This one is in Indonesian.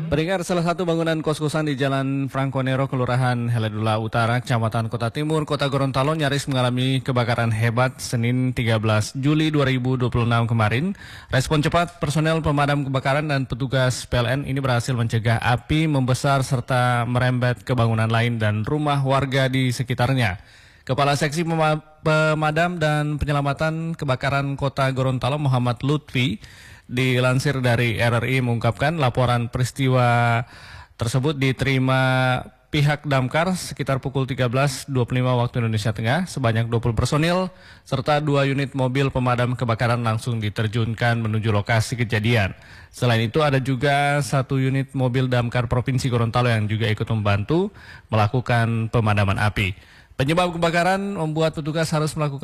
Peringkat salah satu bangunan kos-kosan di Jalan Franconero, Kelurahan Heledula Utara, Kecamatan Kota Timur, Kota Gorontalo nyaris mengalami kebakaran hebat Senin 13 Juli 2026 kemarin. Respon cepat personel pemadam kebakaran dan petugas PLN ini berhasil mencegah api membesar serta merembet ke bangunan lain dan rumah warga di sekitarnya. Kepala Seksi Pemadam dan Penyelamatan Kebakaran Kota Gorontalo Muhammad Lutfi dilansir dari RRI mengungkapkan laporan peristiwa tersebut diterima pihak damkar sekitar pukul 13.25 waktu Indonesia Tengah. Sebanyak 20 personil serta 2 unit mobil pemadam kebakaran langsung diterjunkan menuju lokasi kejadian. Selain itu ada juga 1 unit mobil damkar Provinsi Gorontalo yang juga ikut membantu melakukan pemadaman api. Penyebab kebakaran membuat petugas harus melakukan